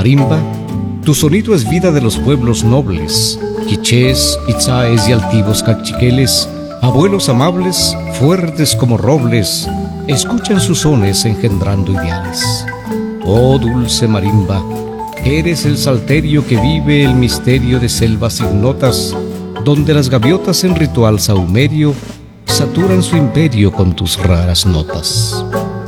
Marimba, tu sonido es vida de los pueblos nobles, quichés, itzáes y altivos cachiqueles, abuelos amables, fuertes como robles, escuchan sus sones engendrando ideales. Oh dulce marimba, eres el salterio que vive el misterio de selvas ignotas, donde las gaviotas en ritual sahumerio saturan su imperio con tus raras notas.